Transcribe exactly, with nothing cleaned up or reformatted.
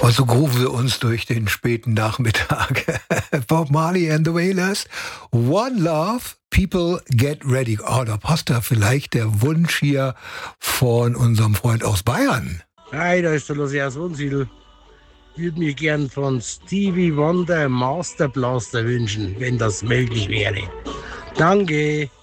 Und so grooven wir uns durch den späten Nachmittag. Bob Marley and the Wailers, One Love, People Get Ready. Oh, da passt da vielleicht der Wunsch hier von unserem Freund aus Bayern. Hi, da ist der Lucy aus Wunsiedel. Ich würde mir gern von Stevie Wonder Master Blaster wünschen, wenn das möglich wäre. Danke.